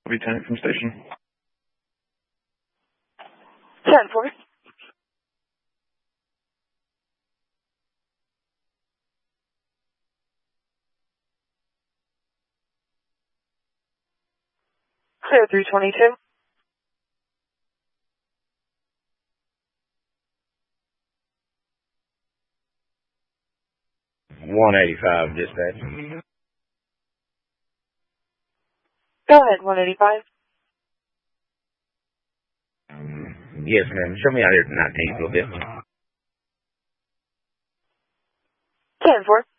Lieutenant from station. 10-4. Clear 322. $185, dispatch. Go ahead, 185. Yes, ma'am. Show me out here to 19th a little bit. 10-4.